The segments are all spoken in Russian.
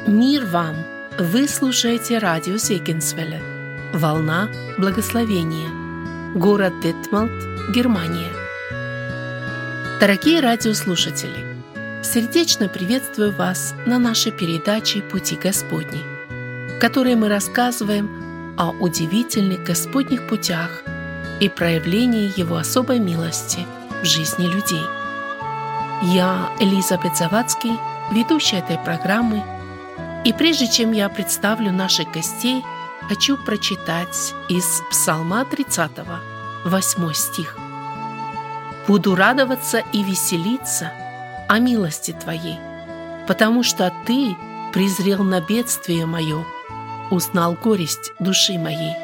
Мир вам! Вы слушаете радио Зегенсвелле. Волна благословения. Город Детмалт, Германия. Дорогие радиослушатели, сердечно приветствую вас на нашей передаче «Пути Господни», в которой мы рассказываем о удивительных Господних путях и проявлении Его особой милости в жизни людей. Я, Элизабет Завадский, ведущая этой программы, и прежде чем я представлю наших гостей, хочу прочитать из Псалма 30, 8 стих. «Буду радоваться и веселиться о милости Твоей, потому что Ты презрел на бедствие мое, узнал горесть души моей».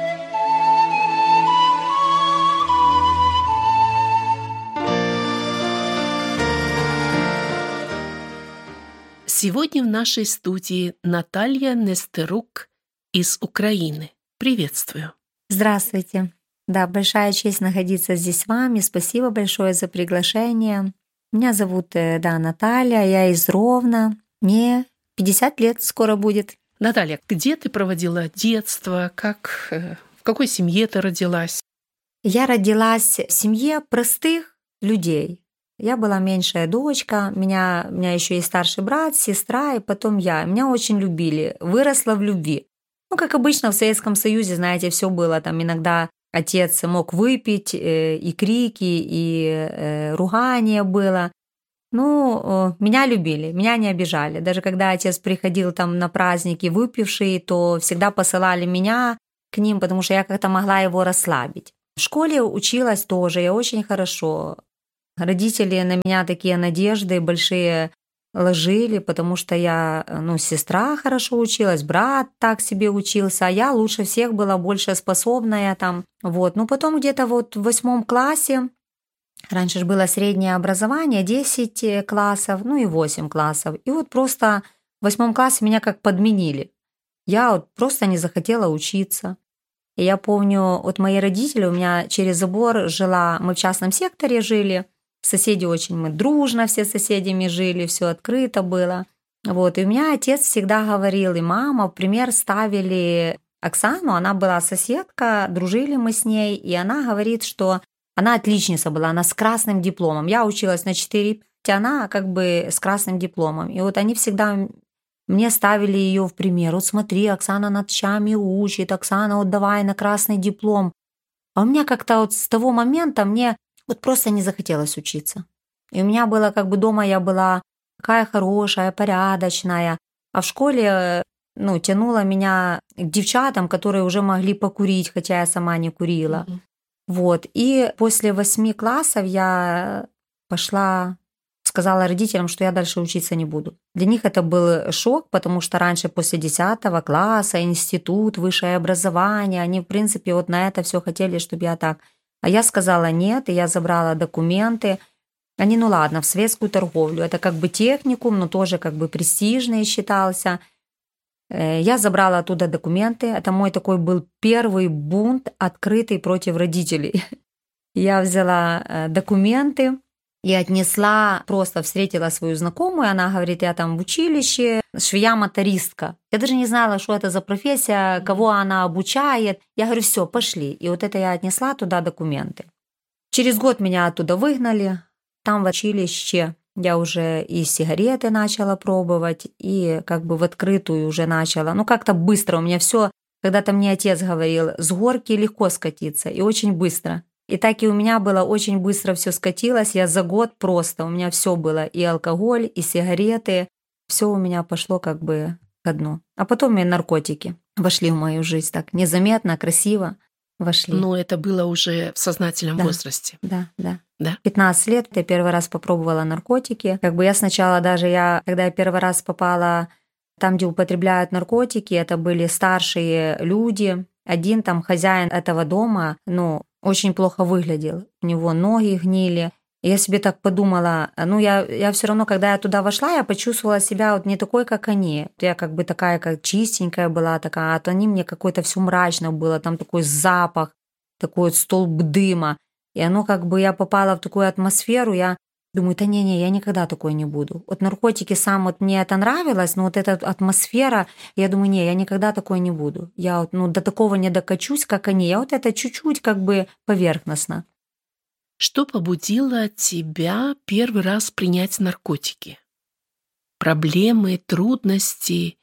Сегодня в нашей студии Наталья Нестерук из Украины. Приветствую. Здравствуйте. Да, большая честь находиться здесь с вами. Спасибо большое за приглашение. Меня зовут, Наталья, я из Ровно. Мне 50 лет скоро будет. Наталья, где ты проводила детство? В какой семье ты родилась? Я родилась в семье простых людей. Я была меньшая дочка, у меня еще есть старший брат, сестра, и потом я. Меня очень любили, выросла в любви. Как обычно в Советском Союзе, знаете, все было. Там иногда отец мог выпить, и крики, и ругание было. Меня любили, меня не обижали. Даже когда отец приходил там на праздники выпивший, то всегда посылали меня к ним, потому что я как-то могла его расслабить. В школе училась тоже, я очень хорошо. Родители на меня такие надежды большие ложили, потому что я, сестра хорошо училась, брат так себе учился, а я лучше всех была, больше способная там. Потом где-то в 8 классе, раньше же было среднее образование, 10 классов, и 8 классов. И просто в 8 классе меня как подменили. Я просто не захотела учиться. И я помню, мои родители, у меня через забор жила, мы в частном секторе жили, соседи очень, мы дружно все с соседями жили, все открыто было. И у меня отец всегда говорил, и мама, в пример ставили Оксану, она была соседка, дружили мы с ней, и она говорит, что она отличница была, она с красным дипломом. Я училась на 4-5, она как бы с красным дипломом. И они всегда мне ставили ее в пример. Смотри, Оксана ночами учит, Оксана, давай на красный диплом. А у меня как-то с того момента мне просто не захотелось учиться. И у меня было дома я была такая хорошая, порядочная, а в школе, тянуло меня к девчатам, которые уже могли покурить, хотя я сама не курила. И после 8 классов я сказала родителям, что я дальше учиться не буду. Для них это был шок, потому что раньше после 10 класса, институт, высшее образование, они, в принципе, на это все хотели, чтобы я так. А я сказала нет, и я забрала документы. Они, в светскую торговлю. Это техникум, но тоже престижный считался. Я забрала оттуда документы. Это мой такой был первый бунт, открытый против родителей. Я взяла документы и отнесла, просто встретила свою знакомую. Она говорит, я там в училище, швея-мотористка. Я даже не знала, что это за профессия, кого она обучает. Я говорю, все, пошли. И это я отнесла туда документы. Через год меня оттуда выгнали. Там в училище я уже и сигареты начала пробовать, и в открытую уже начала. Как-то быстро у меня все. Когда-то мне отец говорил, с горки легко скатиться, и очень быстро. И так и у меня было очень быстро все скатилось. Я за год просто, у меня все было, и алкоголь, и сигареты. Все у меня пошло ко дну. А потом и наркотики вошли в мою жизнь так незаметно, красиво вошли. Но это было уже в сознательном возрасте. Да. 15 лет я первый раз попробовала наркотики. Я сначала когда я первый раз попала там, где употребляют наркотики, это были старшие люди. Один там хозяин этого дома, очень плохо выглядел. У него ноги гнили. И я себе так подумала, я все равно, когда я туда вошла, я почувствовала себя не такой, как они. Я такая, как чистенькая была такая, а они мне какое-то все мрачно было, там такой запах, такой столб дыма. И оно я попала в такую атмосферу, я Думаю, да не, я никогда такой не буду. Вот наркотики сам, вот мне это нравилось, но вот эта атмосфера, я думаю, не, я никогда такой не буду. Я вот, до такого не докачусь, как они. Я вот это чуть-чуть как бы поверхностно. Что побудило тебя первый раз принять наркотики? Проблемы, трудности,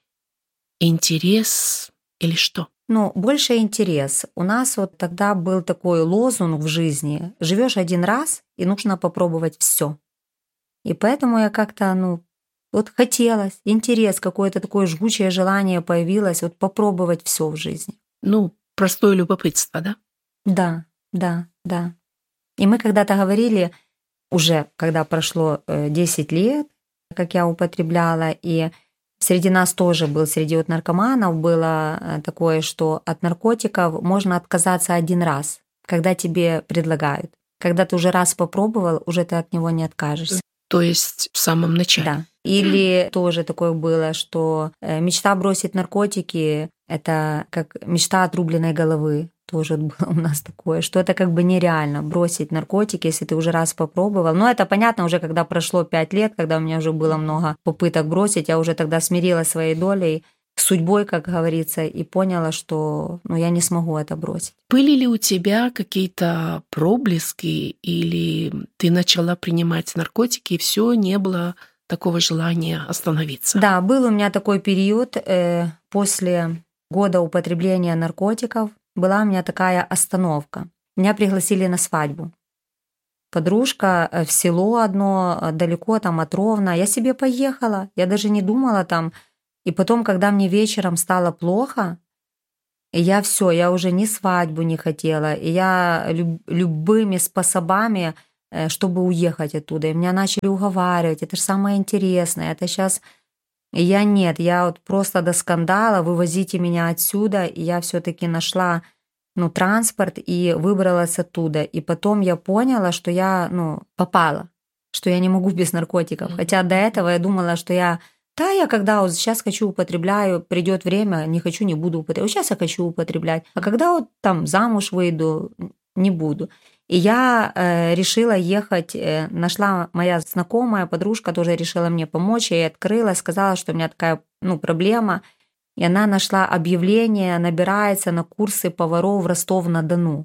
интерес или что? Больше интерес. У нас вот тогда был такой лозунг в жизни: живешь один раз, и нужно попробовать все. И поэтому я как-то, вот хотелось, интерес, какое-то такое жгучее желание появилось, вот попробовать все в жизни. Простое любопытство, да? Да, да, да. И мы когда-то говорили, уже когда прошло 10 лет, как я употребляла, и среди нас тоже был, среди вот наркоманов было такое, что от наркотиков можно отказаться один раз, когда тебе предлагают. Когда ты уже раз попробовал, уже ты от него не откажешься. То есть в самом начале. Да. Или тоже такое было, что мечта бросить наркотики – это как мечта отрубленной головы. Тоже было у нас такое, что это как бы нереально бросить наркотики, если ты уже раз попробовал. Но это понятно уже, когда прошло 5 лет, когда у меня уже было много попыток бросить, я уже тогда смирилась своей долей, судьбой, как говорится, и поняла, что я не смогу это бросить. Были ли у тебя какие-то проблески, или ты начала принимать наркотики, и все, не было такого желания остановиться? Да, был у меня такой период после года употребления наркотиков. Была у меня такая остановка. Меня пригласили на свадьбу. Подружка в село одно, далеко там от Ровно. Я себе поехала, я даже не думала там. И потом, когда мне вечером стало плохо, я уже ни свадьбу не хотела. И я любыми способами, чтобы уехать оттуда. И меня начали уговаривать, это же самое интересное, это сейчас... Я вот просто до скандала, вывозите меня отсюда, и я все-таки нашла, транспорт и выбралась оттуда. И потом я поняла, что я, попала, что я не могу без наркотиков. Хотя до этого я думала, что я когда вот сейчас хочу употребляю, придет время, не хочу, не буду употреблять. Вот сейчас я хочу употреблять, а когда вот там замуж выйду, не буду. И я решила ехать, нашла моя знакомая, подружка тоже решила мне помочь, я ей открыла, сказала, что у меня такая, проблема, и она нашла объявление, набирается на курсы поваров в Ростов-на-Дону.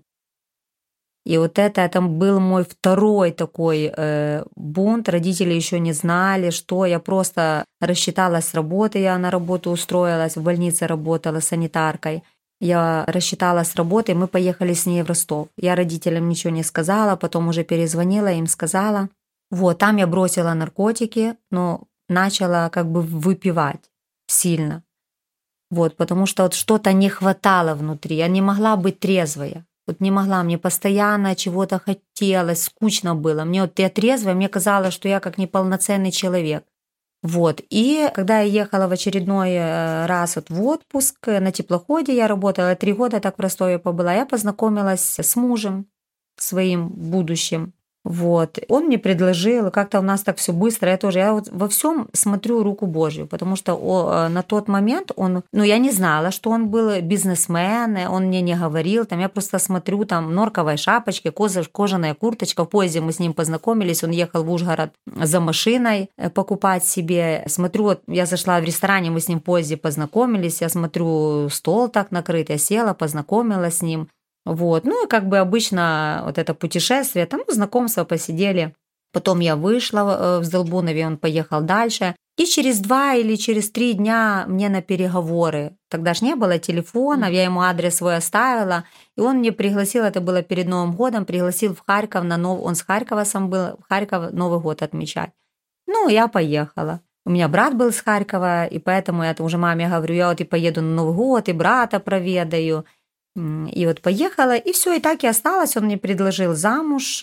И вот это был мой второй такой бунт, родители еще не знали, что я просто рассчиталась с работы, я на работу устроилась, в больнице работала санитаркой. Я рассчиталась с работы, мы поехали с ней в Ростов. Я родителям ничего не сказала, потом уже перезвонила, им сказала. Вот, там я бросила наркотики, но начала как бы выпивать сильно. Вот, потому что вот что-то не хватало внутри, я не могла быть трезвая. Вот не могла, мне постоянно чего-то хотелось, скучно было. Мне вот я трезвая, мне казалось, что я как неполноценный человек. Вот, и когда я ехала в очередной раз вот в отпуск, на теплоходе я работала, 3 года так в Ростове побыла, я познакомилась с мужем своим будущим. Вот, он мне предложил, как-то у нас так все быстро, я вот во всем смотрю руку Божью, потому что на тот момент он, я не знала, что он был бизнесмен, он мне не говорил, там я просто смотрю, там норковой шапочке, кожаная курточка, в поезде мы с ним познакомились, он ехал в Ужгород за машиной покупать себе, смотрю, вот я зашла в ресторане, мы с ним в поезде познакомились, я смотрю, стол так накрыт, я села, познакомилась с ним. Вот, и как бы обычно вот это путешествие, там знакомство, посидели. Потом я вышла в Здолбунове, он поехал дальше. И через 2 или через 3 дня мне на переговоры. Тогда ж не было телефонов, я ему адрес свой оставила. И он мне пригласил, это было перед Новым годом, пригласил в Харьков, он с Харькова сам был, в Харьков Новый год отмечать. Я поехала. У меня брат был с Харькова, и поэтому я уже маме говорю, я вот и поеду на Новый год, и брата проведаю. И вот поехала, и все, и так и осталось. Он мне предложил замуж.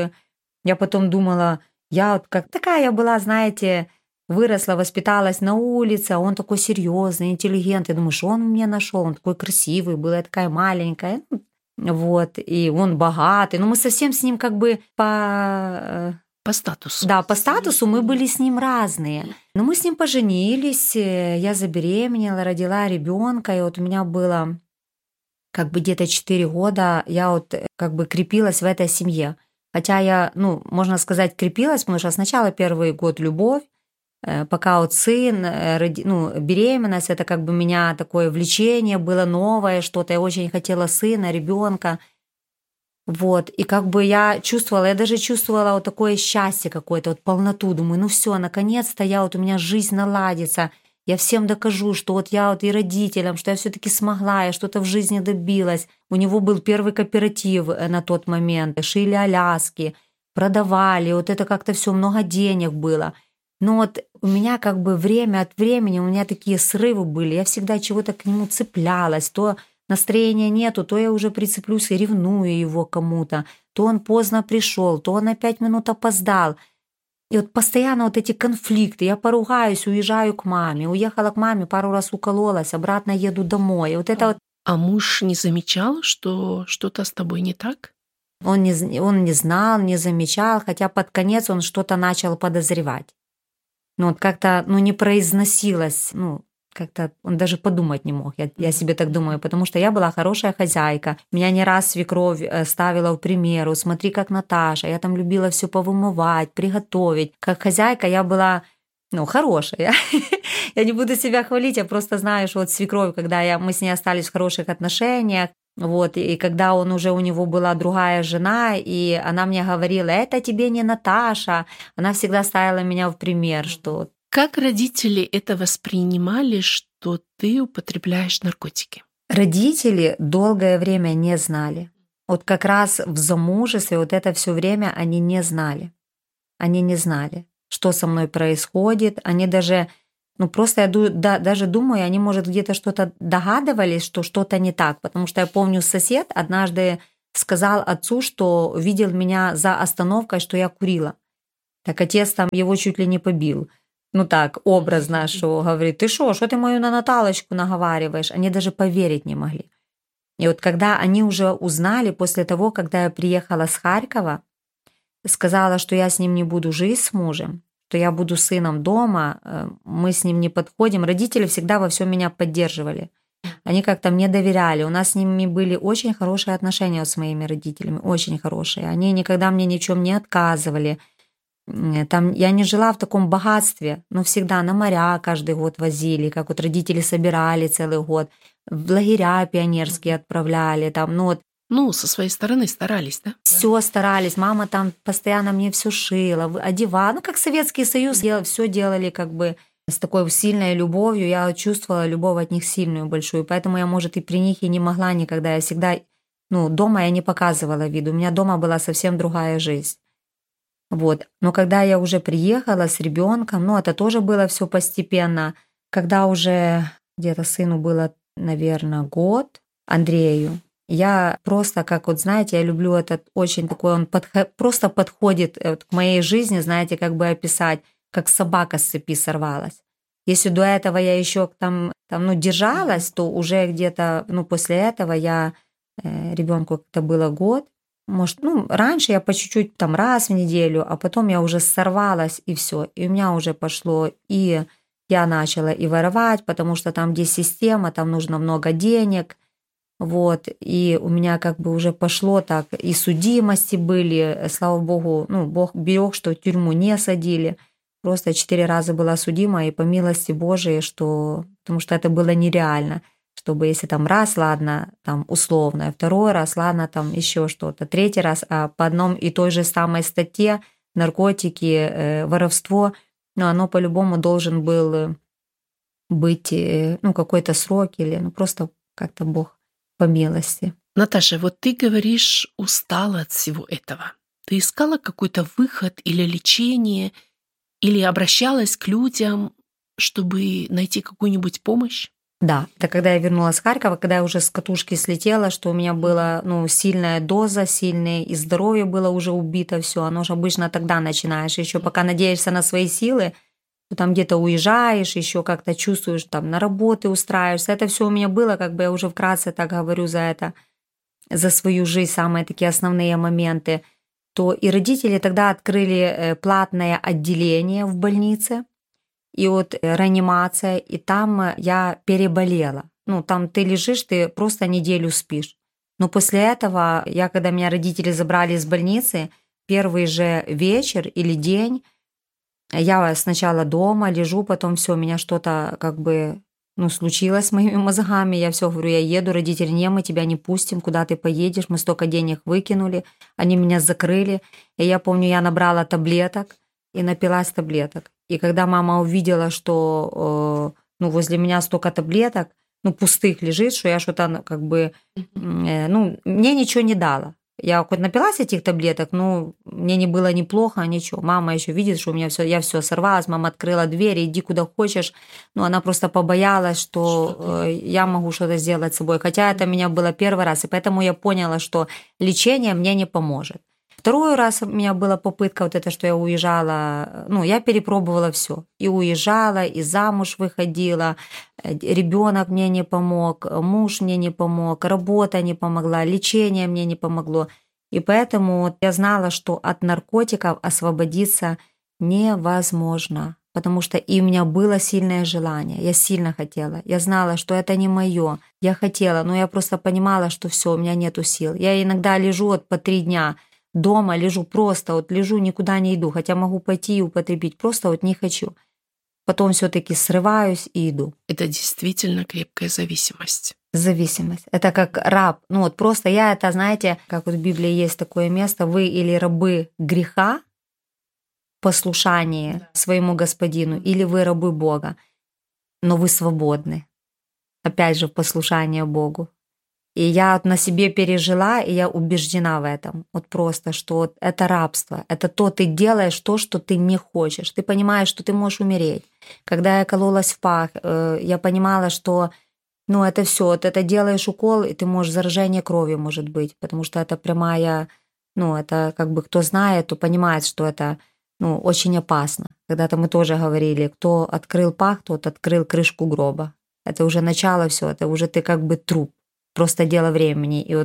Я потом думала, я вот как такая я была, знаете, выросла, воспиталась на улице, а он такой серьезный, интеллигентный. Я думаю, что он мне нашел? Он такой красивый был, я такая маленькая. Вот, и он богатый. Мы совсем с ним как бы по статусу. Да, по статусу мы были с ним разные. Но мы с ним поженились, я забеременела, родила ребенка, и вот у меня было... как бы где-то 4 года я вот как бы крепилась в этой семье. Хотя я, можно сказать, крепилась, потому что сначала первый год любовь, пока вот сын, беременность, это как бы у меня такое влечение было новое, что-то, я очень хотела сына, ребенка. Вот, и как бы я даже чувствовала вот такое счастье какое-то, вот полноту, думаю, ну все, наконец-то у меня жизнь наладится, я всем докажу, что вот я вот и родителям, что я все-таки смогла, я что-то в жизни добилась. У него был первый кооператив на тот момент, шили Аляски, продавали, вот это как-то все, много денег было. Но вот у меня как бы время от времени, у меня такие срывы были, я всегда чего-то к нему цеплялась, то настроения нету, то я уже прицеплюсь и ревную его кому-то, то он поздно пришел, то он на 5 минут опоздал. И вот постоянно вот эти конфликты, я поругаюсь, уезжаю к маме, уехала к маме, пару раз укололась, обратно еду домой. И вот это вот А муж не замечал, что что-то с тобой не так? он не знал, не замечал, хотя под конец он что-то начал подозревать. Но вот как-то, не произносилось, как-то он даже подумать не мог, я себе так думаю, потому что я была хорошая хозяйка. Меня не раз свекровь ставила в пример, смотри, как Наташа, я там любила все повымывать, приготовить. Как хозяйка я была, хорошая. Я не буду себя хвалить, я просто знаю, что вот свекровь, когда мы с ней остались в хороших отношениях, вот, и когда у него была другая жена, и она мне говорила, это тебе не Наташа, она всегда ставила меня в пример, что... Как родители это воспринимали, что ты употребляешь наркотики? Родители долгое время не знали. Вот как раз в замужестве вот это все время они не знали. Они не знали, что со мной происходит. Они даже, просто я даже думаю, они, может, где-то что-то догадывались, что что-то не так. Потому что я помню, сосед однажды сказал отцу, что видел меня за остановкой, что я курила. Так отец там его чуть ли не побил. Так, образно, что говорит, ты что ты мою на Наталочку наговариваешь? Они даже поверить не могли. И вот когда они уже узнали, после того, когда я приехала с Харькова, сказала, что я с ним не буду жить с мужем, что я буду сыном дома, мы с ним не подходим. Родители всегда во всем меня поддерживали. Они как-то мне доверяли. У нас с ними были очень хорошие отношения с моими родителями, очень хорошие. Они никогда мне ни в чем не отказывали. Там я не жила в таком богатстве, но всегда на моря каждый год возили, как вот родители собирали целый год, в лагеря пионерские отправляли, там, со своей стороны старались, да? Все старались, мама там постоянно мне все шила, одевала, как Советский Союз, все делали как бы с такой сильной любовью, я чувствовала любовь от них сильную, большую, поэтому я, может, и при них и не могла никогда, я всегда, дома я не показывала виду, у меня дома была совсем другая жизнь. Вот. Но когда я уже приехала с ребенком, это тоже было все постепенно. Когда уже где-то сыну было, наверное, год, Андрею, я просто, как вот, знаете, я люблю этот очень такой, он просто подходит к моей жизни, знаете, как бы описать, как собака с цепи сорвалась. Если до этого я еще там держалась, то уже где-то, после этого ребенку как-то было год, может, раньше я по чуть-чуть там раз в неделю, а потом я уже сорвалась, и все. И у меня уже пошло, и я начала и воровать, потому что там, где система, там нужно много денег. Вот, и у меня как бы уже пошло так, и судимости были, слава богу, Бог берег, что в тюрьму не садили. Просто 4 раза была судима, и по милости Божией, потому что это было нереально. Чтобы если там раз, ладно, там условно, второй раз, ладно, там еще что-то, третий раз, а по одном и той же самой статье наркотики, воровство, оно по-любому должен был быть, какой-то срок или просто как-то Бог по милости. Наташа, вот ты говоришь, устала от всего этого. Ты искала какой-то выход или лечение, или обращалась к людям, чтобы найти какую-нибудь помощь? Да, это когда я вернулась с Харькова, когда я уже с катушки слетела, что у меня была сильная доза, сильное и здоровье было уже убито, все. Оно же обычно тогда начинаешь, еще пока надеешься на свои силы, то там где-то уезжаешь, еще как-то чувствуешь, там на работы устраиваешься. Это все у меня было, как бы я уже вкратце так говорю за свою жизнь, самые такие основные моменты. То и родители тогда открыли платное отделение в больнице, и вот реанимация, и там я переболела. Там ты лежишь, ты просто неделю спишь. Но после этого, когда меня родители забрали из больницы, первый же вечер или день я сначала дома лежу, потом все, у меня что-то как бы случилось с моими мозгами. Я все говорю, я еду, родители, не, мы тебя не пустим, куда ты поедешь, мы столько денег выкинули, они меня закрыли. И я помню, я набрала таблеток и напилась таблеток. И когда мама увидела, что возле меня столько таблеток, пустых лежит, что я что-то как бы, мне ничего не дала. Я хоть напилась этих таблеток, мне не было неплохо, ничего. Мама еще видит, что у меня я все сорвалась, мама открыла дверь, иди куда хочешь. Она просто побоялась, что я могу что-то сделать с собой. Хотя это у меня было первый раз, и поэтому я поняла, что лечение мне не поможет. Второй раз у меня была попытка вот это, что я уезжала, я перепробовала все. И уезжала, и замуж выходила, ребенок мне не помог, муж мне не помог, работа не помогла, лечение мне не помогло. И поэтому я знала, что от наркотиков освободиться невозможно. Потому что и у меня было сильное желание, я сильно хотела. Я знала, что это не мое. Я хотела, но я просто понимала, что все, у меня нету сил. Я иногда лежу по 3 дня, дома лежу просто, лежу, никуда не иду, хотя могу пойти и употребить, просто не хочу. Потом все-таки срываюсь и иду. Это действительно крепкая зависимость. Зависимость. Это как раб. Просто я это, знаете, как в Библии есть такое место, вы или рабы греха, послушание своему господину, или вы рабы Бога, но вы свободны. Опять же, в послушание Богу. И я на себе пережила, и я убеждена в этом. Просто, что это рабство. Это ты делаешь то, что ты не хочешь. Ты понимаешь, что ты можешь умереть. Когда я кололась в пах, я понимала, что это все. Это делаешь укол, и ты можешь заражение крови, может быть, потому что это прямая, это как бы кто знает, то понимает, что это очень опасно. Когда-то мы тоже говорили, кто открыл пах, тот открыл крышку гроба. Это уже начало все, это уже ты как бы труп. Просто дело времени. И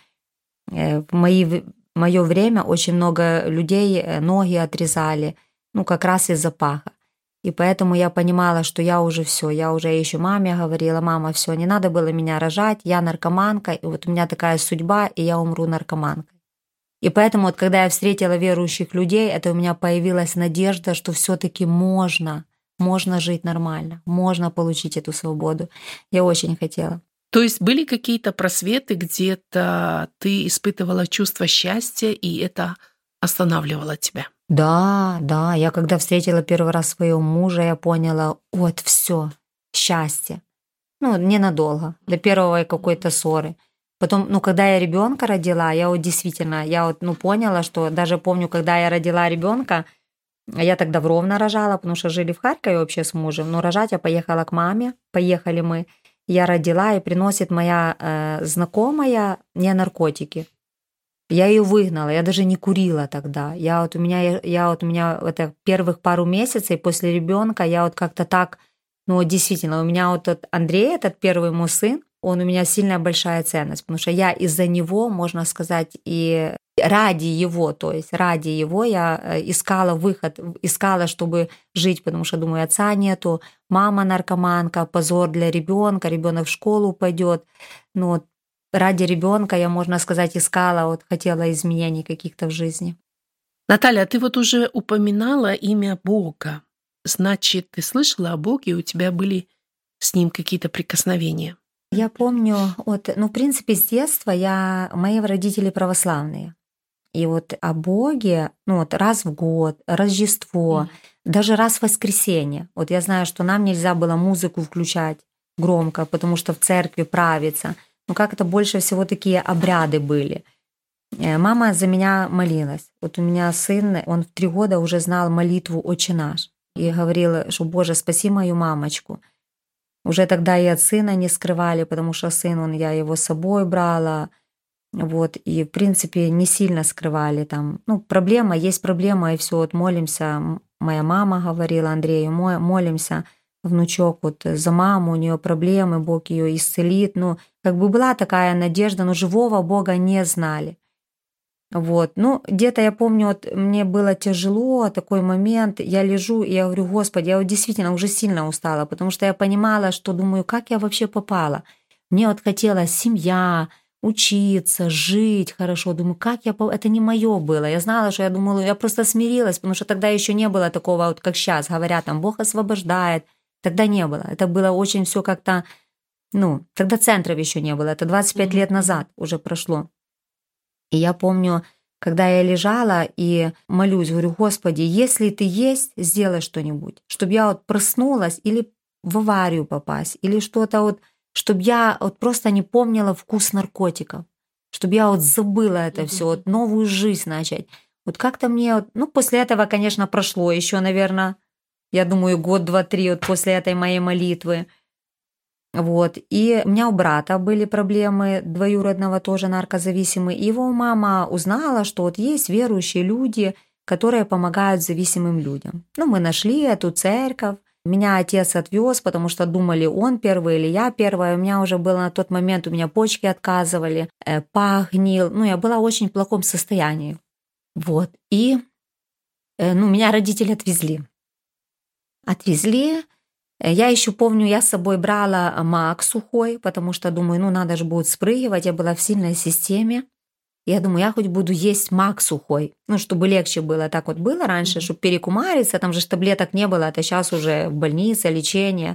в мое время очень много людей ноги отрезали, как раз из-за паха. И поэтому я понимала, что я уже все, я уже еще маме говорила, мама, все, не надо было меня рожать, я наркоманка, и у меня такая судьба, и я умру наркоманкой. И поэтому когда я встретила верующих людей, это у меня появилась надежда, что все-таки можно жить нормально, можно получить эту свободу. Я очень хотела. То есть были какие-то просветы, где-то ты испытывала чувство счастья, и это останавливало тебя? Да, я когда встретила первый раз своего мужа, я поняла, все, счастье. Ненадолго, до первой какой-то ссоры. Потом, когда я ребенка родила, я действительно, поняла, что даже помню, когда я родила ребенка, я тогда в Ровно рожала, потому что жили в Харькове вообще с мужем, но рожать я поехала к маме, поехали мы. Я родила, и приносит моя знакомая мне наркотики. Я ее выгнала, я даже не курила тогда. У меня это первых пару месяцев после ребенка я как-то так, действительно, у меня Андрей, этот первый мой сын, он у меня сильная большая ценность, потому что я из-за него, можно сказать, и ради его я искала выход, чтобы жить, потому что, думаю, отца нету, мама наркоманка, позор для ребенка, ребенок в школу пойдет. Ради ребенка я, можно сказать, искала, хотела изменений каких-то в жизни. Наталья, ты уже упоминала имя Бога. Значит, ты слышала о Боге, и у тебя были с ним какие-то прикосновения? Я помню, в принципе, с детства мои родители православные. И о Боге, раз в год, Рождество, даже раз в воскресенье. Я знаю, что нам нельзя было музыку включать громко, потому что в церкви правится. Как-то больше всего такие обряды были. Мама за меня молилась. У меня сын, он в 3 года уже знал молитву «Отче наш». И говорил, что «Боже, спаси мою мамочку». Уже тогда и от сына не скрывали, потому что сын, я его с собой брала. И, в принципе, не сильно скрывали там. Проблема, есть проблема, и все, молимся. Моя мама говорила Андрею, молимся, внучок, за маму, у нее проблемы, Бог ее исцелит. Была такая надежда, но живого Бога не знали. Где-то я помню, мне было тяжело, такой момент, я лежу, и я говорю, Господи, я действительно уже сильно устала, потому что я понимала, что думаю, как я вообще попала. Мне хотелось семья, учиться, жить хорошо. Думаю, это не мое было. Я знала, что я думала, я просто смирилась, потому что тогда еще не было такого, вот как сейчас, говорят, там, Бог освобождает. Тогда не было. Это было очень все как-то, тогда центров еще не было. Это 25 лет назад уже прошло. И я помню, когда я лежала и молюсь, говорю, Господи, если Ты есть, сделай что-нибудь, чтобы я вот проснулась или в аварию попасть, или что-то вот, чтобы я вот просто не помнила вкус наркотиков, чтобы я вот забыла это все, вот новую жизнь начать. Вот как-то мне, после этого, конечно, прошло еще, наверное, я думаю, год, два, три вот после этой моей молитвы. Вот. И у меня у брата были проблемы, двоюродного тоже наркозависимый. И его мама узнала, что вот есть верующие люди, которые помогают зависимым людям. Мы нашли эту церковь. Меня отец отвез, потому что думали, он первый или я первая. У меня уже было на тот момент, у меня почки отказывали, пах гнил. Я была в очень плохом состоянии. Вот. И меня родители отвезли. Я еще помню, я с собой брала мак сухой, потому что думаю, надо же будет спрыгивать. Я была в сильной системе. Я думаю, я хоть буду есть мак сухой, чтобы легче было. Так вот было раньше, чтобы перекумариться, там же таблеток не было, это сейчас уже в больнице, лечение.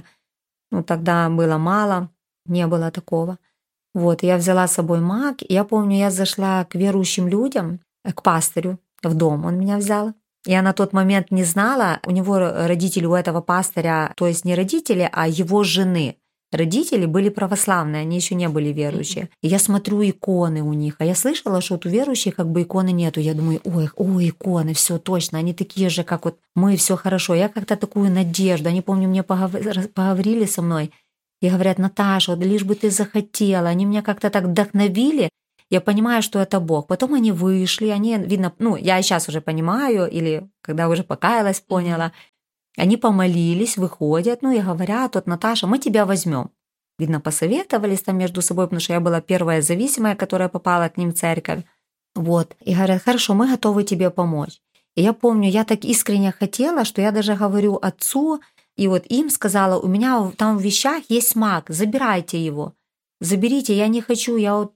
Тогда было мало, не было такого. Вот, я взяла с собой мак. Я помню, я зашла к верующим людям, к пастырю в дом, он меня взял. Я на тот момент не знала, у него родители, у этого пастыря, то есть не родители, а его жены. Родители были православные, они еще не были верующие. И я смотрю иконы у них, а я слышала, что у верующих как бы иконы нету. Я думаю, ой, иконы, все точно, они такие же, как вот мы, все хорошо. Я как-то такую надежду, они, помню, мне поговорили со мной и говорят, Наташа, вот лишь бы ты захотела. Они меня как-то так вдохновили. Я понимаю, что это Бог. Потом они вышли, они, видно, я сейчас уже понимаю, или когда уже покаялась, поняла. Они помолились, выходят, и говорят, вот, Наташа, мы тебя возьмем. Видно, посоветовались там между собой, потому что я была первая зависимая, которая попала к ним в церковь. Вот. И говорят, хорошо, мы готовы тебе помочь. И я помню, я так искренне хотела, что я даже говорю отцу, и вот им сказала, у меня там в вещах есть мак, забирайте его. Заберите, я не хочу, я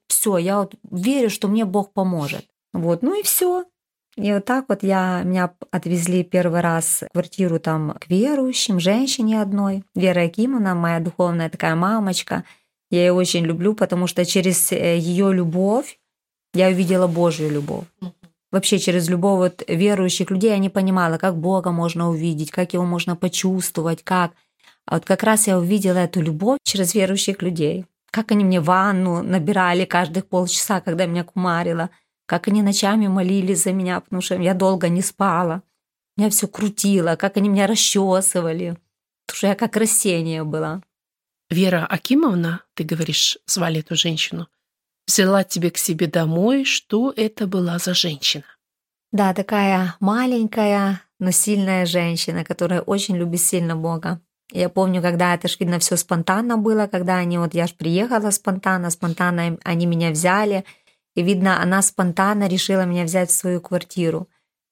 верю, что мне Бог поможет. Вот, и все. И вот так вот меня отвезли первый раз в квартиру там к верующим, женщине одной. Вера Якимовна, моя духовная такая мамочка. Я ее очень люблю, потому что через ее любовь я увидела Божью любовь. Вообще через любовь вот верующих людей я не понимала, как Бога можно увидеть, как Его можно почувствовать, как. А вот как раз я увидела эту любовь через верующих людей. Как они мне ванну набирали каждых полчаса, когда меня кумарило. Как они ночами молились за меня, потому что я долго не спала. Меня все крутило, как они меня расчесывали. Потому что я как растение была. Вера Акимовна, ты говоришь, звали эту женщину, взяла тебя к себе домой. Что это была за женщина? Да, такая маленькая, но сильная женщина, которая очень любит сильно Бога. Я помню, когда это ж, видно, все спонтанно было, когда я ж приехала спонтанно они меня взяли, и, видно, она спонтанно решила меня взять в свою квартиру.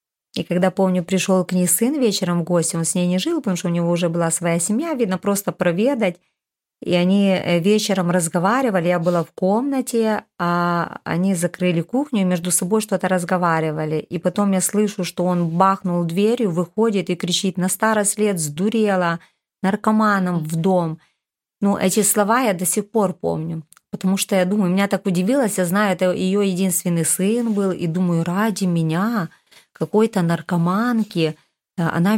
И когда, помню, пришел к ней сын вечером в гости, он с ней не жил, потому что у него уже была своя семья, видно, просто проведать. И они вечером разговаривали, я была в комнате, а они закрыли кухню и между собой что-то разговаривали. И потом я слышу, что он бахнул дверью, выходит и кричит: «На старость лет сдурела, наркоманом в дом». Эти слова я до сих пор помню, потому что я думаю, меня так удивилось, я знаю, это ее единственный сын был, и думаю, ради меня, какой-то наркоманки, она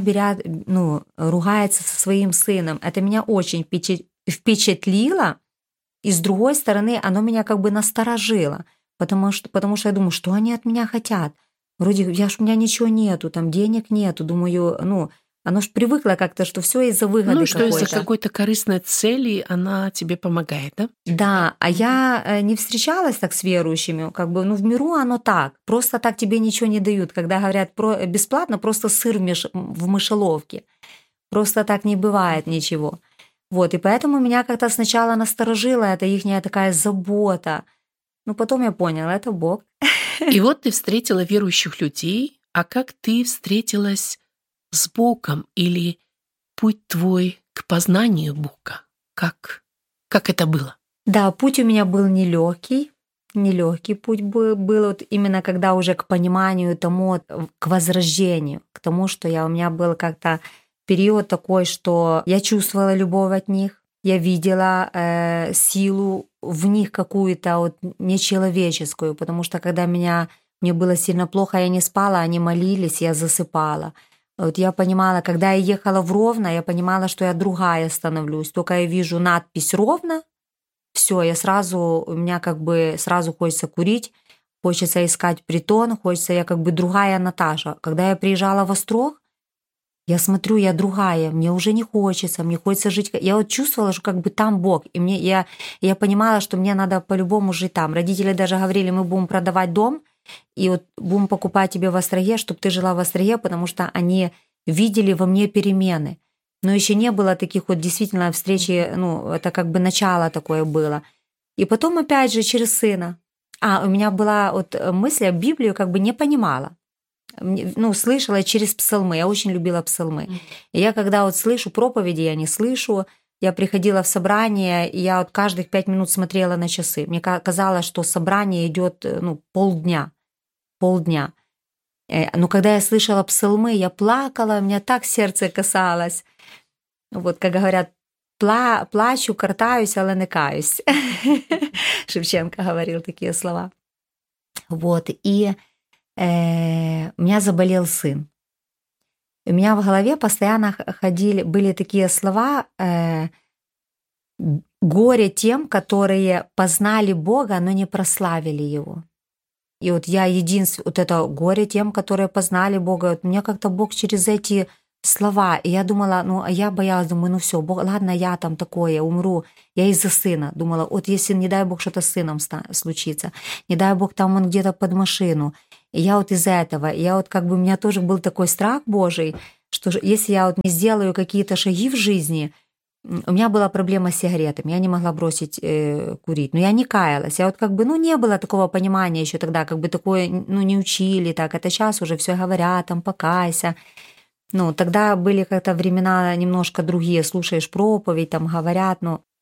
ругается со своим сыном. Это меня очень впечатлило, и с другой стороны, оно меня как бы насторожило, потому что я думаю, что они от меня хотят? Вроде у меня ничего нету, там денег нету, думаю, оно ж привыкло как-то, что все из-за выгоды что из-за какой-то корыстной цели она тебе помогает, да? Да, а я не встречалась так с верующими, как бы, в миру оно так, просто так тебе ничего не дают, когда говорят бесплатно, просто сыр в мышеловке, просто так не бывает ничего. Вот, и поэтому меня как-то сначала насторожило, это ихняя такая забота, потом я поняла, это Бог. И вот ты встретила верующих людей, а как ты встретилась с Богом, или путь твой к познанию Бога? Как это было? Да, путь у меня был нелегкий. Нелегкий путь был вот именно когда уже к пониманию тому, к возрождению, к тому, что у меня был как-то период такой, что я чувствовала любовь от них, я видела силу в них какую-то вот нечеловеческую, потому что когда мне было сильно плохо, я не спала, они молились, я засыпала. Вот я понимала, когда я ехала в Ровно, я понимала, что я другая становлюсь. Только я вижу надпись «Ровно», все, у меня как бы сразу хочется курить, хочется искать притон, я как бы другая Наташа. Когда я приезжала в Острог, я смотрю, я другая, мне уже не хочется, мне хочется жить. Я вот чувствовала, что как бы там Бог, и я понимала, что мне надо по-любому жить там. Родители даже говорили, мы будем продавать дом, и вот будем покупать тебе в Остроге, чтобы ты жила в Остроге, потому что они видели во мне перемены. Но еще не было таких вот действительно встречи, это как бы начало такое было. И потом опять же через сына. У меня была вот мысль, я Библию как бы не понимала. Слышала через псалмы, я очень любила псалмы. И я когда вот слышу проповеди, я не слышу, я приходила в собрание, и я вот каждых 5 минут смотрела на часы. Мне казалось, что собрание идет полдня. Но когда я слышала псалмы, я плакала, меня так сердце касалось. Вот, как говорят, плачу, картаюсь, але не каюсь. Шевченко говорил такие слова. Вот, и у меня заболел сын. У меня в голове постоянно были такие слова «Горе тем, которые познали Бога, но не прославили Его». И вот я вот это горе тем, которые познали Бога. Вот мне как-то Бог через эти слова. И я думала, я боялась, думаю, все, Бог, ладно, я там такое, умру. Я из-за сына думала, вот если, не дай Бог, что-то с сыном случится, не дай Бог, там он где-то под машину. И я вот из-за этого, я вот как бы у меня тоже был такой страх Божий, что если я вот не сделаю какие-то шаги в жизни, у меня была проблема с сигаретами, я не могла бросить курить, но я не каялась, я вот как бы, не было такого понимания еще тогда, как бы такое, не учили так, это сейчас уже все говорят, там, покайся. Тогда были как-то времена немножко другие, слушаешь проповедь, там говорят,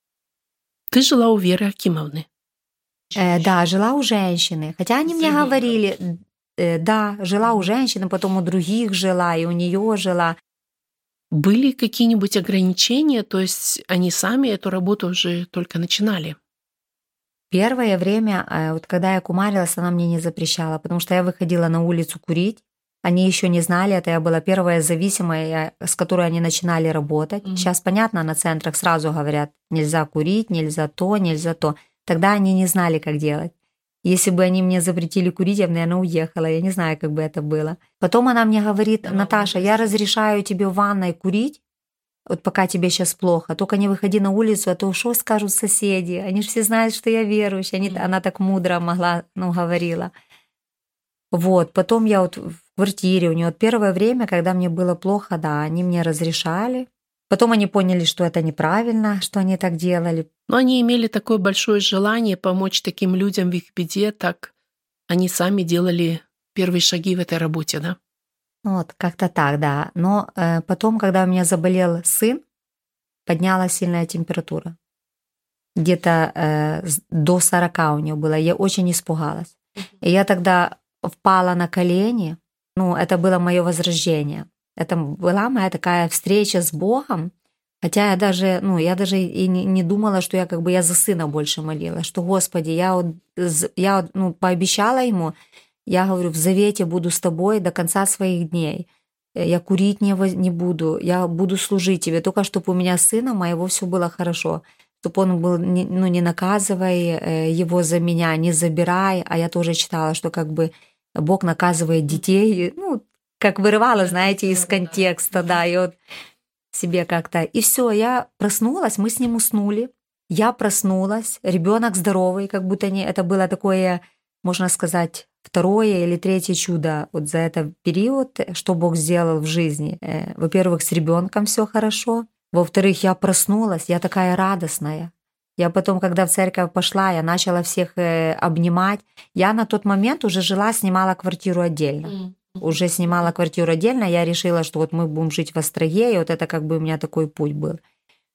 Ты жила у Веры Акимовны? Да, жила у женщины, хотя они мне говорили, да, жила у женщины, потом у других жила, и у нее жила. Были какие-нибудь ограничения, то есть они сами эту работу уже только начинали? Первое время, вот когда я кумарилась, она мне не запрещала, потому что я выходила на улицу курить. Они еще не знали это, я была первая зависимая, с которой они начинали работать. Сейчас, понятно, на центрах сразу говорят, нельзя курить, нельзя то. Тогда они не знали, как делать. Если бы они мне запретили курить, я бы, наверное, уехала. Я не знаю, как бы это было. Потом она мне говорит, Наташа, я разрешаю тебе в ванной курить, вот пока тебе сейчас плохо, только не выходи на улицу, а то что скажут соседи? Они же все знают, что я верующая. Она так мудро говорила. Вот, потом я вот в квартире у нее первое время, когда мне было плохо, да, они мне разрешали. Потом они поняли, что это неправильно, что они так делали. Но они имели такое большое желание помочь таким людям в их беде, так они сами делали первые шаги в этой работе, да? Вот, как-то так, да. Но потом, когда у меня заболел сын, поднялась сильная температура. Где-то до 40 у нее было. Я очень испугалась. И я тогда впала на колени. Это было мое возрождение. Это была моя такая встреча с Богом. Хотя я даже и не думала, что я за сына больше молилась. Что, Господи, я пообещала ему, я говорю, в завете буду с тобой до конца своих дней. Я курить не буду, я буду служить тебе. Только чтобы у меня сына моего все было хорошо. Чтобы он был, не наказывай его за меня, не забирай. А я тоже читала, что как бы Бог наказывает детей. Как вырывала, знаете, из контекста, да, и вот себе как-то. И все, я проснулась, мы с ним уснули. Я проснулась, ребенок здоровый, как будто это было такое, можно сказать, второе или третье чудо вот за этот период, что Бог сделал в жизни. Во-первых, с ребенком все хорошо. Во-вторых, я проснулась, я такая радостная. Я потом, когда в церковь пошла, я начала всех обнимать. Я на тот момент уже снимала квартиру отдельно. Уже снимала квартиру отдельно, я решила, что вот мы будем жить в Остроге, и вот это как бы у меня такой путь был.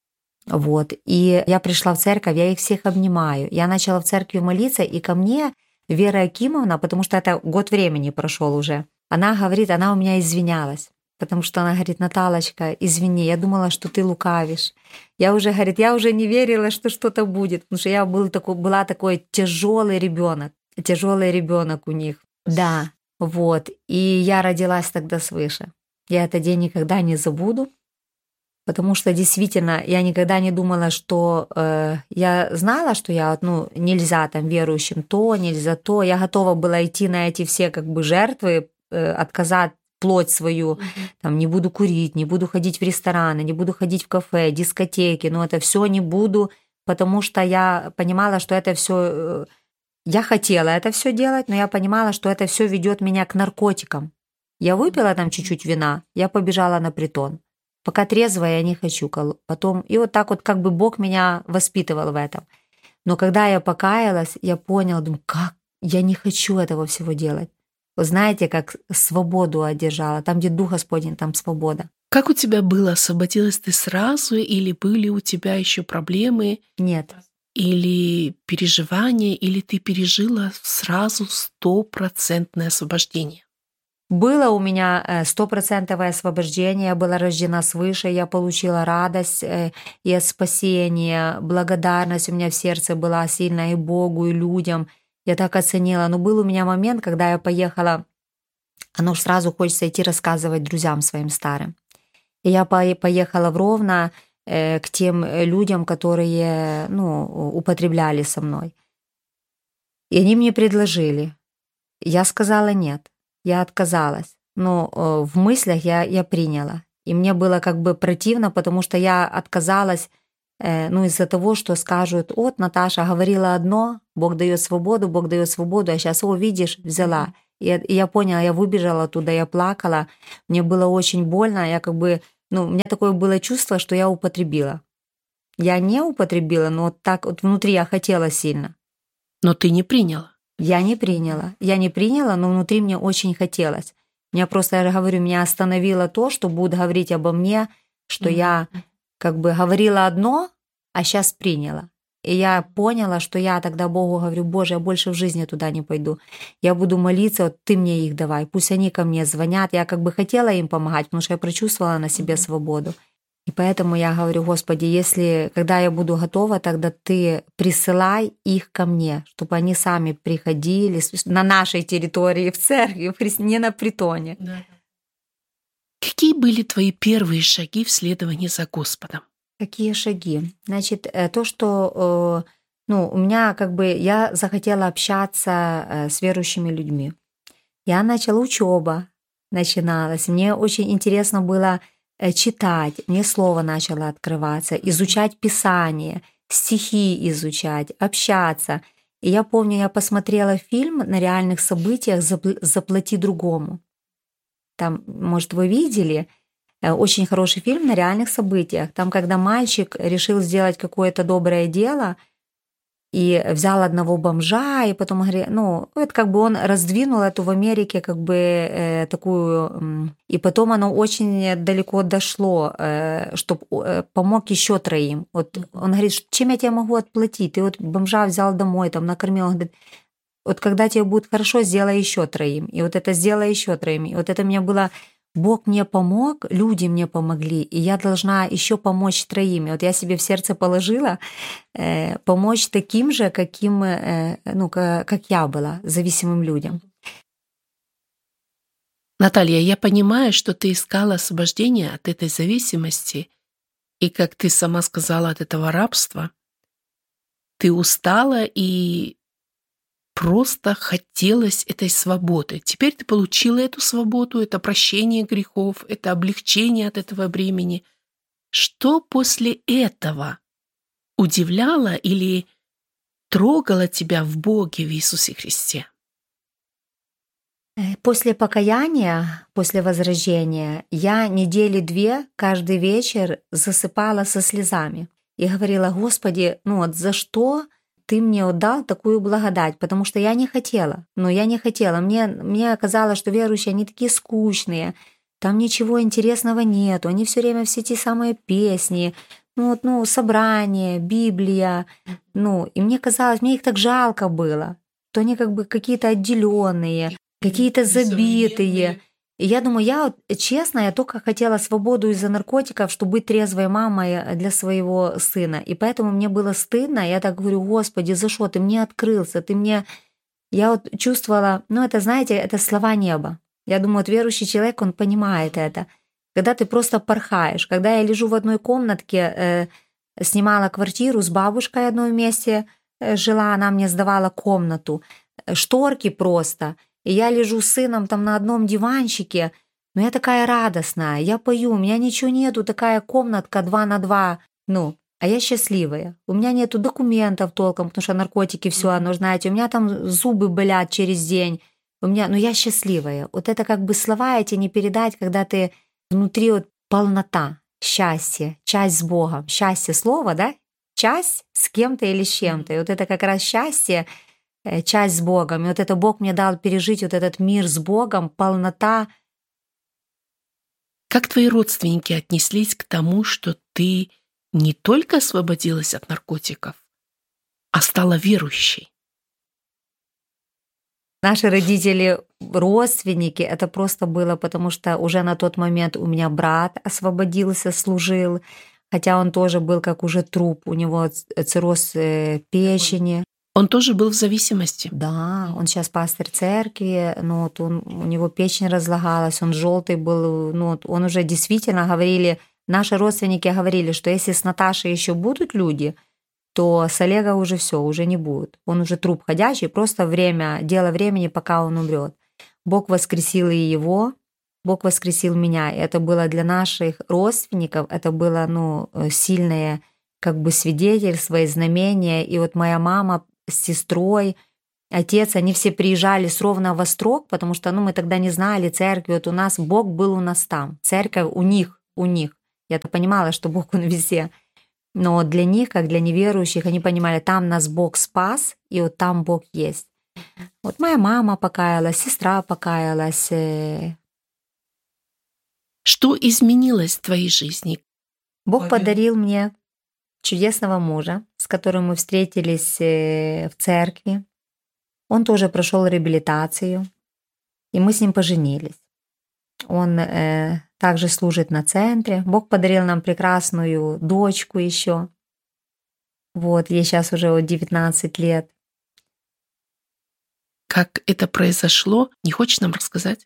Вот. И я пришла в церковь, я их всех обнимаю. Я начала в церкви молиться, и ко мне Вера Акимовна, потому что это год времени прошел уже, она говорит, она у меня извинялась. Потому что она говорит, Наталочка, извини, я думала, что ты лукавишь. Я уже, говорит, я уже не верила, что что-то будет, потому что я была такой тяжелый ребенок у них. Да, вот. И я родилась тогда свыше. Я этот день никогда не забуду, потому что действительно я никогда не думала, что я знала, что я нельзя там верующим то, нельзя то. Я готова была идти на эти все как бы жертвы, отказать плоть свою, там, не буду курить, не буду ходить в рестораны, не буду ходить в кафе, дискотеки, но это все не буду, потому что я понимала, что это все, я хотела это все делать, но я понимала, что это все ведет меня к наркотикам. Я выпила там чуть-чуть вина, я побежала на притон. Пока трезвая, я не хочу. Потом, и вот так вот как бы Бог меня воспитывал в этом. Но когда я покаялась, я поняла, думаю, как я не хочу этого всего делать. Вы знаете, как свободу одержала. Там, где Дух Господень, там свобода. Как у тебя было? Освободилась ты сразу или были у тебя еще проблемы? Нет. Или переживания, или ты пережила сразу 100% освобождение? Было у меня 100% освобождение, я была рождена свыше, я получила радость и от спасения, благодарность у меня в сердце была сильная и Богу, и людям. Я так оценила. Но был у меня момент, когда я поехала, оно ж сразу хочется идти рассказывать друзьям своим старым. И я поехала в Ровно к тем людям, которые употребляли со мной. И они мне предложили. Я сказала нет. Я отказалась, но в мыслях я приняла. И мне было как бы противно, потому что я отказалась из-за того, что скажут, вот Наташа говорила одно, Бог дает свободу, а сейчас, видишь, взяла. И я поняла, я выбежала оттуда, я плакала, мне было очень больно, я как бы, у меня такое было чувство, что я употребила. Я не употребила, но вот так вот внутри я хотела сильно. Но ты не приняла. Я не приняла, но внутри мне очень хотелось. Меня просто, я говорю, меня остановило то, что будут говорить обо мне, что я как бы говорила одно, а сейчас приняла. И я поняла, что я тогда Богу говорю, Боже, я больше в жизни туда не пойду. Я буду молиться, вот ты мне их давай, пусть они ко мне звонят. Я как бы хотела им помогать, потому что я прочувствовала на себе свободу. И поэтому я говорю, Господи, когда я буду готова, тогда Ты присылай их ко мне, чтобы они сами приходили на нашей территории, в церкви, не на притоне. Да. Какие были твои первые шаги в следовании за Господом? Какие шаги? Значит, то, что у меня как бы я захотела общаться с верующими людьми. Я начала учеба, начиналась. Мне очень интересно было читать, мне слово начало открываться, изучать Писание, стихи изучать, общаться. И я помню, я посмотрела фильм на реальных событиях «Заплати другому». Там, может, вы видели, очень хороший фильм на реальных событиях. Там, когда мальчик решил сделать какое-то доброе дело и взял одного бомжа, и потом, это как бы он раздвинул эту в Америке как бы такую... И потом оно очень далеко дошло, чтобы помог еще 3. Вот он говорит, чем я тебе могу отплатить? Ты вот бомжа взял домой, там накормил. Он говорит, вот когда тебе будет хорошо, сделай еще 3. И вот это сделай еще 3. И вот это мне было... Бог мне помог, люди мне помогли, и я должна еще помочь 3. Вот я себе в сердце положила помочь таким же, как я была, зависимым людям. Наталья, я понимаю, что ты искала освобождение от этой зависимости, и, как ты сама сказала, от этого рабства. Ты устала и просто хотелось этой свободы. Теперь ты получила эту свободу, это прощение грехов, это облегчение от этого бремени. Что после этого удивляло или трогало тебя в Боге, в Иисусе Христе? После покаяния, после возрождения, я 2 недели каждый вечер засыпала со слезами и говорила, Господи, за что Ты мне отдал такую благодать? Потому что я не хотела. Мне казалось, что верующие, они такие скучные, там ничего интересного нету, они все время все те самые песни, собрание, Библия. И мне казалось, мне их так жалко было, что они как бы какие-то отделенные, какие-то забитые. И я думаю, я только хотела свободу из-за наркотиков, чтобы быть трезвой мамой для своего сына. И поэтому мне было стыдно. Я так говорю: Господи, за что ты мне открылся? Ты мне... Я чувствовала, это, знаете, это слова неба. Я думаю, верующий человек, он понимает это. Когда ты просто порхаешь. Когда я лежу в одной комнатке, снимала квартиру с бабушкой одной вместе, жила, она мне сдавала комнату, шторки просто. И я лежу с сыном там на одном диванчике, но я такая радостная, я пою, у меня ничего нету, такая комнатка 2 на 2, а я счастливая. У меня нету документов толком, потому что наркотики, все оно, знаете, у меня там зубы болят через день, я счастливая. Вот это как бы слова эти не передать, когда ты внутри полнота, счастье, часть с Богом. Счастье слово, да? Часть с кем-то или с чем-то. И вот это как раз счастье, часть с Богом. И вот это Бог мне дал пережить вот этот мир с Богом, полнота. Как твои родственники отнеслись к тому, что ты не только освободилась от наркотиков, а стала верующей? Наши родители, родственники, это просто было, потому что уже на тот момент у меня брат освободился, служил, хотя он тоже был как уже труп, у него цирроз печени. Он тоже был в зависимости? Да, он сейчас пастырь церкви, у него печень разлагалась, он желтый был, он уже действительно наши родственники говорили, что если с Наташей еще будут люди, то с Олега уже все, уже не будет. Он уже труп ходячий, просто дело времени, пока он умрет. Бог воскресил и его, Бог воскресил меня. И это было для наших родственников, это было сильное как бы свидетельство и знамение. И вот моя мама с сестрой, отец, они все приезжали с Ровно во Острог, потому что мы тогда не знали церкви. Вот у нас Бог был у нас там, церковь у них. Я-то понимала, что Бог он везде. Но для них, как для неверующих, они понимали, там нас Бог спас, и вот там Бог есть. Вот моя мама покаялась, сестра покаялась. Что изменилось в твоей жизни? Бог подарил мне чудесного мужа, с которым мы встретились в церкви. Он тоже прошел реабилитацию, и мы с ним поженились. Он также служит на центре. Бог подарил нам прекрасную дочку еще. Вот, ей сейчас уже 19 лет. Как это произошло? Не хочешь нам рассказать?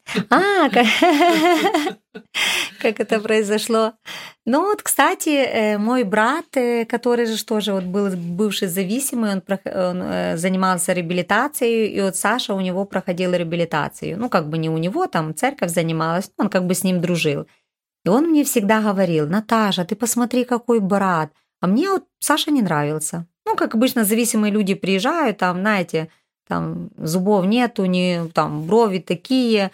Как это произошло? Кстати, мой брат, который же тоже был бывший зависимый, он занимался реабилитацией, и вот Саша у него проходил реабилитацию. Как бы не у него, там церковь занималась, он как бы с ним дружил. И он мне всегда говорил: Наташа, ты посмотри, какой брат. А мне вот Саша не нравился. Как обычно зависимые люди приезжают, там, знаете, там зубов нету, там брови такие,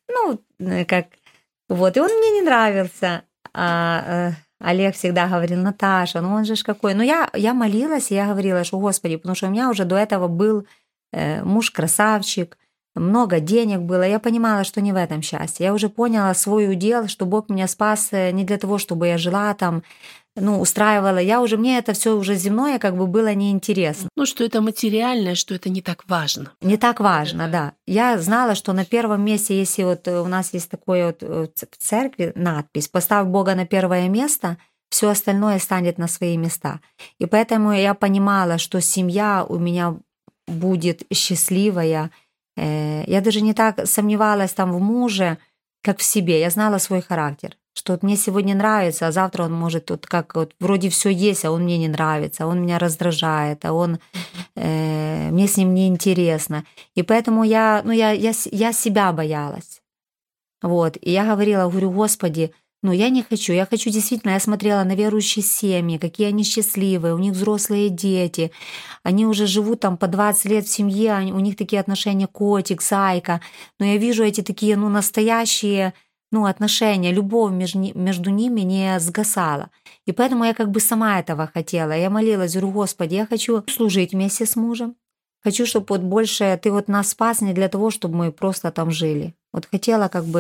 Вот, и он мне не нравился. А Олег всегда говорил: Наташа, он же какой. Я молилась, и я говорила, что Господи, потому что у меня уже до этого был муж-красавчик, много денег было. Я понимала, что не в этом счастье. Я уже поняла свой удел, что Бог меня спас не для того, чтобы я жила там, устраивала. Мне это все уже земное как бы было неинтересно. Что это материальное, что это не так важно. Не так важно, да. Я знала, что на первом месте, если вот у нас есть такой вот в церкви надпись «Поставь Бога на первое место», все остальное станет на свои места. И поэтому я понимала, что семья у меня будет счастливая. Я даже не так сомневалась там в муже, как в себе. Я знала свой характер, что мне сегодня нравится, а завтра он может вроде все есть, а он мне не нравится, он меня раздражает, а он мне с ним неинтересно. И поэтому я себя боялась. Вот. И я говорю, Господи, я не хочу. Я хочу действительно, я смотрела на верующие семьи, какие они счастливые, у них взрослые дети, они уже живут там по 20 лет в семье, у них такие отношения котик, зайка. Но я вижу эти такие, настоящие, отношения, любовь между ними не сгасала. И поэтому я как бы сама этого хотела. Я молилась, говорю, Господи, я хочу служить вместе с мужем. Хочу, чтобы больше ты нас спас не для того, чтобы мы просто там жили. Хотела как бы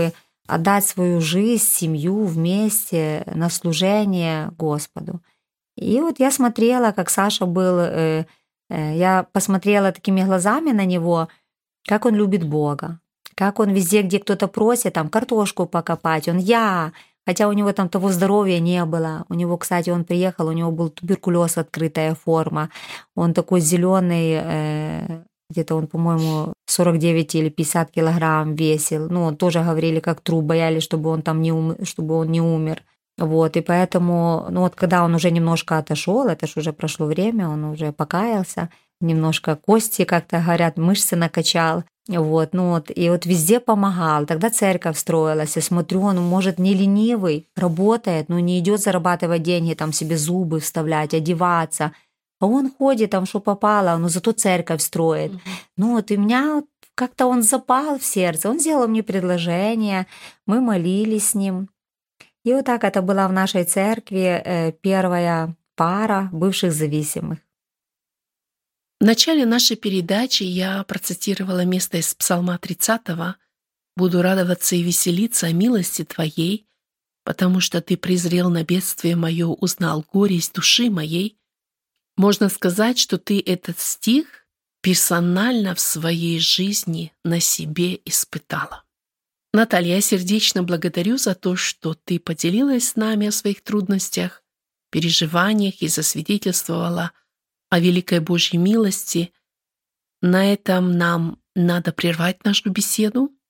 отдать свою жизнь, семью вместе на служение Господу. И вот я смотрела, как Саша был, я посмотрела такими глазами на него, как он любит Бога, как он везде, где кто-то просит, там картошку покопать, хотя у него там того здоровья не было. У него, кстати, он приехал, у него был туберкулез, открытая форма, он такой зеленый, где-то он, по-моему, 49 или 50 килограмм весил. Ну, он тоже говорили, как труп, боялись, чтобы он там чтобы он не умер. Вот, и поэтому, ну вот когда он уже немножко отошел, это же уже прошло время, он уже покаялся, немножко кости как-то говорят, мышцы накачал, вот, ну вот, и вот везде помогал. Тогда церковь строилась, я смотрю, он, может, не ленивый, работает, но не идет зарабатывать деньги, там себе зубы вставлять, одеваться, а он ходит там, что попало, но зато церковь строит. Ну вот, и меня как-то он запал в сердце, он сделал мне предложение, мы молились с ним. И вот так это была в нашей церкви первая пара бывших зависимых. В начале нашей передачи я процитировала место из Псалма 30. «Буду радоваться и веселиться о милости Твоей, потому что Ты презрел на бедствие мое, узнал горесть души моей». Можно сказать, что ты этот стих персонально в своей жизни на себе испытала. Наталья, я сердечно благодарю за то, что ты поделилась с нами о своих трудностях, переживаниях и засвидетельствовала о великой Божьей милости. На этом нам надо прервать нашу беседу.